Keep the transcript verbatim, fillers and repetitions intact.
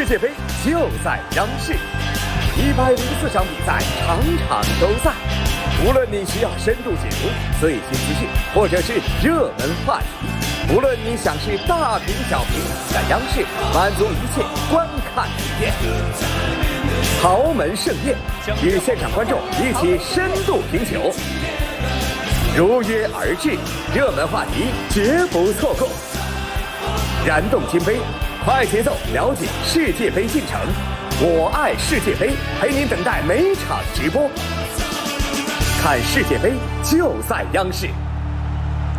界杯就在央视，一百零四场比赛，场场都在。无论你需要深度解读、最新资讯，或者是热门话题，无论你想是大屏小屏，在央视满足一切观看体验。豪门盛宴，与现场观众一起深度评球，如约而至，热门话题绝不错过。燃动金杯，快节奏了解世界杯进程。我爱世界杯，陪您等待每场直播。看世界杯就在央视。